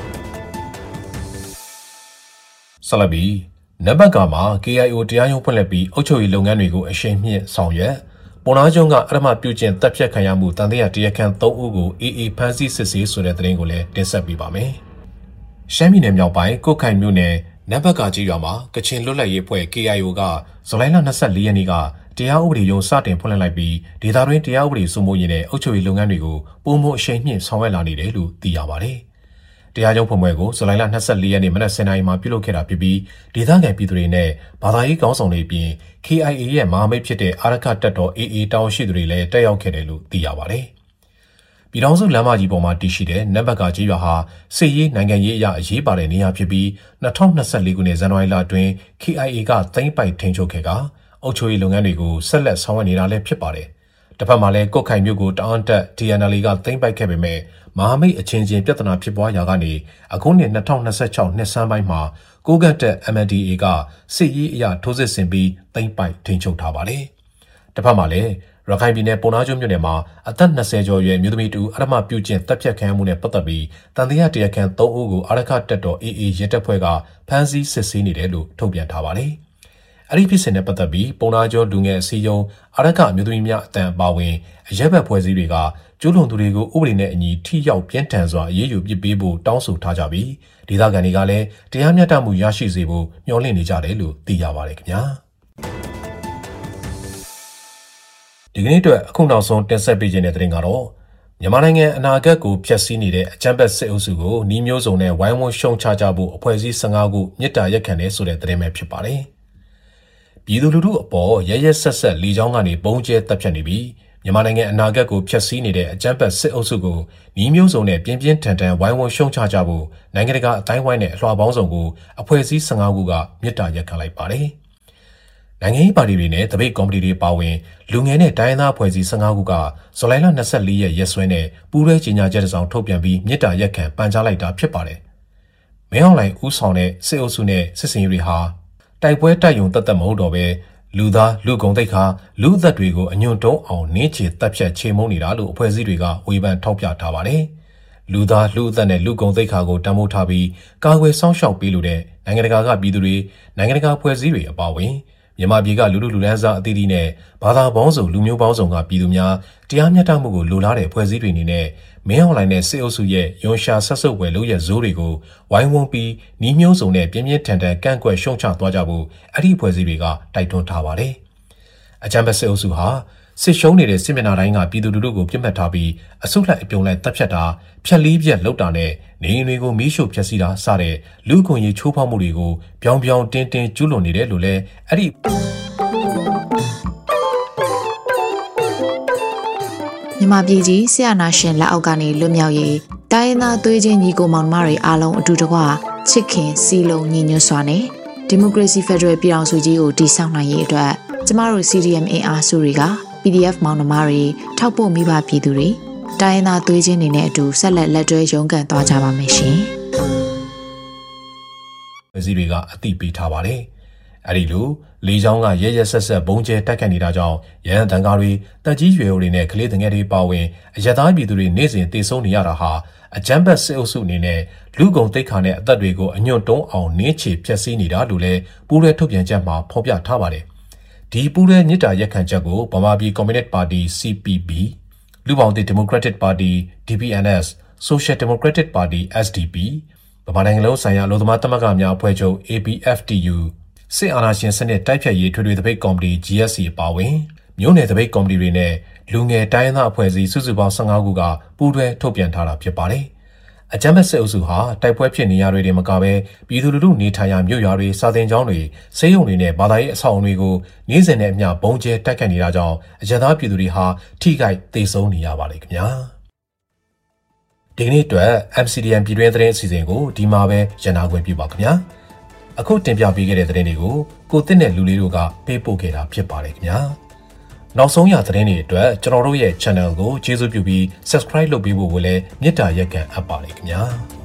ဆလဘီနဘက်ကမှာ KIO တရားရုံးဖွင့်လှစ်ပြီးအုပ်ချုပ်ရေးလုပ်ငန်းတွေကိုအရှိန်မြင့်ဆောင်ရွက်ပေါ်နာကျုံကအရမပြုကျင့်တပ်ဖြတ်ခံရမှုတန်တရားတရားခံ3ဦးကိုAAဖမ်းဆီးစစ်ဆေးဆိုတဲ့သတင်းကိုလည်းတင်ဆက်ပေးပါမယ်ရှမ်းပြည်နယ်မြောက်ပိုင်းကုတ်ခိုင်မြို့နယ်နဘက်ကကြီးရွာမှာကချင်လွတ်လပ်ရေးအဖွဲ့ KIO ကဇူလိုင်လ24ရက်နေ့ကတရားဥပဒေရုံးစတင်ဖွင့်လှစ်လိုက်ပြီးဒေသတွင်းတရားဥပဒေစိုးမိုးရေးနဲ့အုပ်ချုပ်ရေးလုပ်ငန်းတွေကိုပုံမှန်အရှိန်မြင့်ဆောင်ရွက်လာနေတယ်လို့သိရပါတယ်။တရားရုံးဖွင့်ပွဲကိုဇူလိုင်လ24ရက်နေ့မနက်10:00 နာရီမှာပြုလုပ်ခဲ့တာဖြစ်ပြီးဒေသခံပြည်သူတွေနဲ့ဘာသာရေးခေါင်းဆောင်တွေအပြင် KIA ရဲ့မဟာမိတ်ဖြစ်တဲ့အာရခတပ်တော် AA တောင်းရှိသူတွေလည်းတက်ရောက်ခဲ့တယ်လို့သိရပါတယ်။ပြည်ထောင်စုလမ်းမကြီးပေါ်မှာတည်ရှိတဲ့နဘက်ကကြီးရွာဟာစစ်ရေးနိုင်ငံရေးအရာအရေးပါတဲ့နေရာဖြစ်ပြီး2024ခုနှစ်ဇန်နဝါရီလအတွင်း KIA ကသိမ်းပိုက်ထိန်းချုပ်ခဲ့ကအုပ်ချုပ်ရေးလုပ်ငန်းတွေကိုဆက်လက်ဆောင်ရွက်နေတာလည်းဖြစ်ပါတယ်။တစ်ဖက်မှာလည်းကုတ်ခိုင်မြို့ကိုတအန်းတက် TNL ကသိမ်းပိုက်ခဲ့ပေမဲ့မဟာမိတ်အချင်းချင်းပြဿနာဖြစ်ပွားရာကနေအခုနှစ်2026နှစ်ဆန်းပိုင်းမှာကိုကတ်တက် MNDAA ကစစ်ရေးအရာထိုးစစ်ဆင်ပြီးသိမ်းပိုက်ထိန်းချုပ်ထားပါတယ်။တစ်ဖက်မှာလည်းရခိုင်ပြည်နယ်ပုံနာကျုံမြို့နယ်မှာအသက်20ကျော်အရွယ်မြို့သမီးတူအရမပြုကျင့်တပ်ဖြတ်ခံရမှုနဲ့ပတ်သက်ပြီးတန်တရားတရားခံ3ဦးကိုအာရခတပ်တော် AA ရဲတပ်ဖွဲ့ကဖမ်းဆီးစစ်ဆေးနေတယ်လို့ထုတ်ပြန်ထားပါတယ်။အဲ့ဒီဖြစ်စဉ်နဲ့ပတ်သက်ပြီးပုံနာကျော်လူငယ်အစည်းအရုံးအာရခအမျိုးသမီးများအတန်ပါဝင်အရက်ဘက်ဖွဲ့စည်းတွေကကျူးလွန်သူတွေကိုဥပဒေနဲ့အညီထိရောက်ပြင်းထန်စွာအရေးယူပစ်ပေးဖို့တောင်းဆိုထားကြပြီးဒေသခံတွေကလည်းတရားမျှတမှုရရှိစေဖို့မျှော်လင့်နေကြတယ်လို့သိရပါတယ်ခင်ဗျာဒီကနေ့အတွက်အခုနောက်ဆုံးတင်ဆက်ပေးခြင်းတဲ့သတင်းကတော့မြန်မာနိုင်ငံအနာဂတ်ကိုဖျက်ဆီးနေတဲ့အကြမ်းဖက်စစ်အုပ်စုကိုနှီးမျိုးစုံနဲ့ဝိုင်းဝန်းရှုံချကြဖို့အဖွဲ့အစည်း15ခုမြစ်တာရက်ခံတဲ့ဆိုတဲ့သတင်းပဲဖြစ်ပါတယ်ပြည်သူလူထုအပေါ်ရရဆက်ဆက်လီချောင်းကနေပုံကျဲတပ်ဖြတ်နေပြီးမြန်မာနိုင်ငံအနာဂတ်ကိုဖျက်ဆီးနေတဲ့အကြမ်းဖက်စစ်အုပ်စုကိုနှီးမျိုးစုံနဲ့ပြင်းပြင်းထန်ထန်ဝိုင်းဝန်းရှုံချကြဖို့နိုင်ငံတကာအတိုင်းဝိုင်းနဲ့အလွှာပေါင်းစုံကိုအဖွဲ့အစည်း15ခုကမြစ်တာရက်ခံလိုက်ပါတယ်နိုင်ငံရေးပါတီတွေနဲ့တပိတ်ကော်မတီတွေပါဝင်လူငယ်နဲ့တိုင်းသားအဖွဲ့အစည်း15ခုကဇူလိုင်လ24ရက်ရက်စွဲနဲ့ပူးတွဲကြေညာချက်တစ်စောင်ထုတ်ပြန်ပြီးမြစ်တာရက်ခံပန်ကြားလိုက်တာဖြစ်ပါတယ်။မင်းအောင်လှိုင်ဦးဆောင်တဲ့စစ်အုပ်စုနဲ့စစ်စင်ရေးတွေဟာတိုက်ပွဲတိုက်ရုံတတ်မဟုတ်တော့ပဲလူသားလူကုန်သိက္ခာလူအသက်တွေကိုအညွန့်တုံးအောင်နင်းချေတပ်ဖြတ်ချေမှုန်းနေတာလို့အဖွဲ့အစည်းတွေကဝေဖန်ထောက်ပြထားပါတယ်။လူသားလူအသက်နဲ့လူကုန်သိက္ခာကိုတံမိုးထားပြီးကာကွယ်စောင့်ရှောက်ပေးလို့တဲ့နိုင်ငံတကာကပြည်သူတွေနိုင်ငံတကာအဖွဲ့အစည်းတွေအပါအဝင်မြန်မာပြည်ကလူလူလူလန်းစားအသီးသီးနဲ့ဘာသာပေါင်းစုံလူမျိုးပေါင်းစုံကပြည်သူများတရားမျှတမှုကိုလိုလားတဲ့ဖွဲ့စည်းတွေအနေနဲ့မင်းအောင်လှိုင်နဲ့စစ်အုပ်စုရဲ့ယွန်ရှာဆက်စုပ်ဝယ်လို့ရဇိုးတွေကိုဝိုင်းဝန်းပြီးနှီးမျိုးစုံနဲ့ပြင်းပြင်းထန်ထန်ကန့်ကွက်ရှုံချသွားကြဖို့အဲ့ဒီဖွဲ့စည်းတွေကတိုက်တွန်းထားပါတယ်။အကြမ်းဖက်စစ်အုပ်စုဟာစစ်ရှုံးနေတဲ့စစ်မျက်နှာတိုင်းကပြည်သူလူထုကိုပြစ်မှတ်ထားပြီးအစုလိုက်အပြုံလိုက်တပ်ဖြတ်တာဖြတ်လီးပြက်လုပ်တာနဲ့နေအိမ်တွေကိုမီးရှို့ဖျက်ဆီးတာစတဲ့လူ့အခွင့်အရေးချိုးဖောက်မှုတွေကိုပြောင်ပြောင်တင်းတင်းကျူးလွန်နေတယ်လို့လည်းအဲ့ဒီမြန်မာပြည်ကြီးဆရာနာရှင်လက်အောက်ကနေလွတ်မြောက်ရေးတိုင်းရင်းသားသွေးချင်းညီကိုမောင်နှမတွေအားလုံးအတူတကွချစ်ခင်စီလုံးညီညွတ်စွာနဲ့ဒီမိုကရေစီဖက်ဒရယ်ပြည်ထောင်စုကြီးကိုတည်ဆောက်နိုင်ရေးအတွက်ကျမတို့ CDM အင်အားစုတွေက PDF မောင်နှမတွေထောက်ပို့မိဘပြည်သူတွေတိုင်းရင်းသားသွေးချင်းတွေနဲ့အတူဆက်လက်လက်တွဲရုန်းကန်သွားကြပါမယ်ရှင်။ပြည်စီတွေကအသိပေးထားပါတယ်။အဲဒီလိုလေကြောင်းကရဲရဲဆက်ဆက်ဘုံကျဲတိုက်ခတ်နေတာကြောင့်ရဟန်းတန်ကားတွေတက်ကြီးရွယ်အိုတွေနဲ့ကလေးငယ်တွေပါဝင်အရသားပြည်သူတွေနေ့စဉ်တေဆုံးနေရတာဟာအကြမ်းဖက်စစ်အုပ်စုအနေနဲ့လူကုန်တိတ်ခါနဲ့အသက်တွေကိုအညွန့်တုံးအောင်နင်းချေဖျက်ဆီးနေတာလို့လည်းပူးရဲထုတ်ပြန်ချက်မှာဖော်ပြထားပါတယ်။ဒီပူးရဲညစ်တာရက်ခံချက်ကိုဗမာပြည်ကွန်မြူနစ်ပါတီ CPP လူပေါင်းဒီမိုကရက်တစ်ပါတီ DPNS Social Democratic Party SDP ဗမာနိုင်ငံလုံးဆိုင်ရာလူသမားသမဂ္ဂများအဖွဲ့ချုပ် ABFTU စစ်အာဏာရှင်စနစ်တိုက်ဖြတ်ရေးထွေထွေသပိတ်ကော်မတီ GSC အပါအဝင်မြို့နယ်သပိတ်ကော်မတီတွေနဲ့လူငယ်တိုင်းရင်းသားအဖွဲ့အစည်းစုစုပေါင်း15ခုကပူးတွဲထုတ်ပြန်ထားတာဖြစ်ပါတယ်။အကြမ်းဖက်စစ်အုပ်စုဟာတိုက်ပွဲဖြစ်နေရတွေမကဘဲပြည်သူလူထုနေထိုင်ရာမြို့ရွာတွေစာသင်ကျောင်းတွေဆေးရုံတွေနဲ့ဘာသာရေးအဆောက်အအုံတွေကိုနေ့စဉ်နဲ့အမျှဘုံကျဲတိုက်ခတ်နေတာကြောင့်အကြမ်းသားပြည်သူတွေဟာထိခိုက်သေဆုံးနေရပါလေခင်ဗျာ။ဒီကနေ့အတွက် MCDN ပြည်တွင်းသတင်းအစီအစဉ်ကိုဒီမှာပဲရန်နာခွင့်ပြုပါခင်ဗျာ။အခုတင်ပြပေးခဲ့တဲ့သတင်းတွေကိုကိုတစ်နဲ့လူလေးတို့ကပေးပို့ခဲ့တာဖြစ်ပါတယ်ခင်ဗျာ။နောက်ဆုံးရသတင်းတွေအတွက်ကျွန်တော်တို့ရဲ့ channel ကိုကျေးဇူးပြုပြီး subscribe လုပ်ပေးဖို့ကိုလည်းမေတ္တာရက်ခံအပ်ပါတယ်ခင်ဗျာ။